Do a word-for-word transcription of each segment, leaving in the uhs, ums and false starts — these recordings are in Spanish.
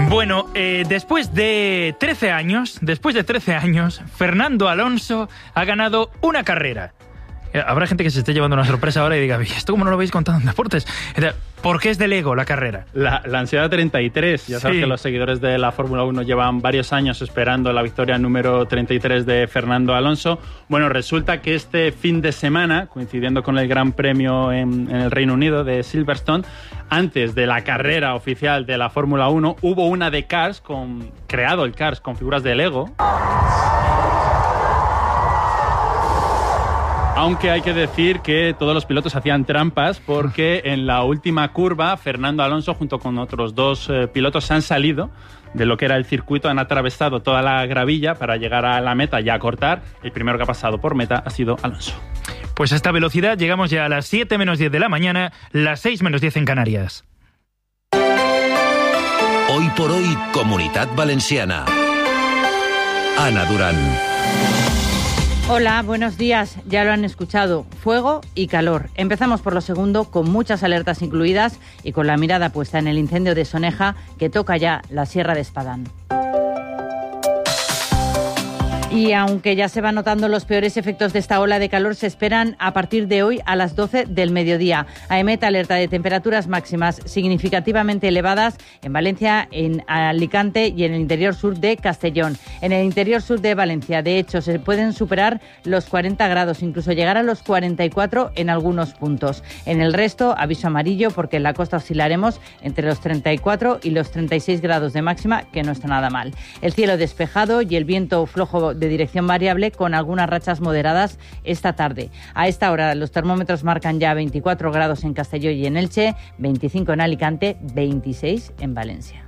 Bueno, eh, después de trece años, después de trece años, Fernando Alonso ha ganado una carrera. Habrá gente que se esté llevando una sorpresa ahora y diga, ¿esto cómo no lo habéis contado en deportes? ¿Por qué es de Lego la carrera? La, la ansiedad treinta y tres. Ya sabes sí. que los seguidores de la Fórmula uno llevan varios años esperando la victoria número treinta y tres de Fernando Alonso. Bueno, resulta que este fin de semana, coincidiendo con el Gran Premio en, en el Reino Unido de Silverstone, antes de la carrera oficial de la Fórmula uno, hubo una de Cars, con, creado el Cars con figuras de Lego. Aunque hay que decir que todos los pilotos hacían trampas porque en la última curva Fernando Alonso junto con otros dos eh, pilotos se han salido de lo que era el circuito, han atravesado toda la gravilla para llegar a la meta y a cortar. El primero que ha pasado por meta ha sido Alonso. Pues a esta velocidad llegamos ya a las siete menos diez de la mañana, las seis menos diez en Canarias. Hoy por hoy, Comunitat Valenciana. Ana Durán. Hola, buenos días. Ya lo han escuchado, fuego y calor. Empezamos por lo segundo, con muchas alertas incluidas y con la mirada puesta en el incendio de Soneja, que toca ya la Sierra de Espadán. Y aunque ya se van notando los peores efectos de esta ola de calor, se esperan a partir de hoy a las doce del mediodía. AEMET alerta de temperaturas máximas significativamente elevadas en Valencia, en Alicante y en el interior sur de Castellón. En el interior sur de Valencia, de hecho, se pueden superar los cuarenta grados, incluso llegar a los cuarenta y cuatro en algunos puntos. En el resto, aviso amarillo, porque en la costa oscilaremos entre los treinta y cuatro y los treinta y seis grados de máxima, que no está nada mal. El cielo despejado y el viento flojo de dirección variable con algunas rachas moderadas esta tarde. A esta hora los termómetros marcan ya veinticuatro grados en Castelló y en Elche, veinticinco en Alicante, veintiséis en Valencia.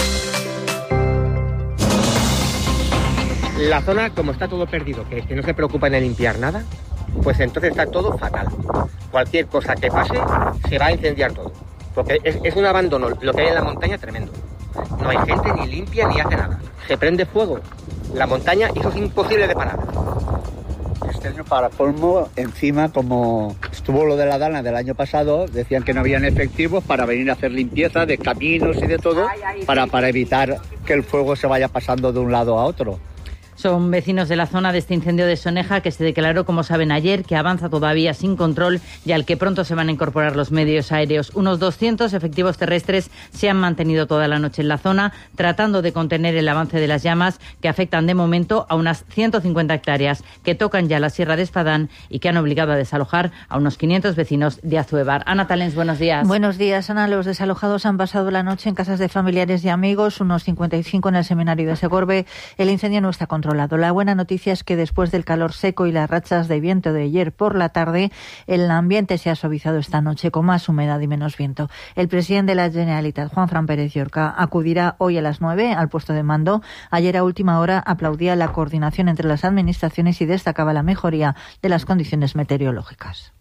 La zona, como está todo perdido, que, que no se preocupa en limpiar nada, pues entonces está todo fatal. Cualquier cosa que pase se va a incendiar todo, porque es, es un abandono lo que hay en la montaña tremendo. No hay gente, ni limpia, ni hace nada. Se prende fuego la montaña y eso es imposible de parar. Este año, para colmo, encima, como estuvo lo de la Dana del año pasado, decían que no habían efectivos para venir a hacer limpieza de caminos y de todo, para, para evitar que el fuego se vaya pasando de un lado a otro. Son vecinos de la zona de este incendio de Soneja, que se declaró, como saben, ayer, que avanza todavía sin control y al que pronto se van a incorporar los medios aéreos. Unos doscientos efectivos terrestres se han mantenido toda la noche en la zona, tratando de contener el avance de las llamas, que afectan de momento a unas ciento cincuenta hectáreas, que tocan ya la Sierra de Espadán y que han obligado a desalojar a unos quinientos vecinos de Azuevar. Ana Talens, buenos días. Buenos días, Ana. Los desalojados han pasado la noche en casas de familiares y amigos, unos cincuenta y cinco en el seminario de Segorbe. El incendio no está controlado. La buena noticia es que después del calor seco y las rachas de viento de ayer por la tarde, el ambiente se ha suavizado esta noche con más humedad y menos viento. El presidente de la Generalitat, Juanfran Pérez Llorca, acudirá hoy a las nueve al puesto de mando. Ayer a última hora aplaudía la coordinación entre las administraciones y destacaba la mejoría de las condiciones meteorológicas.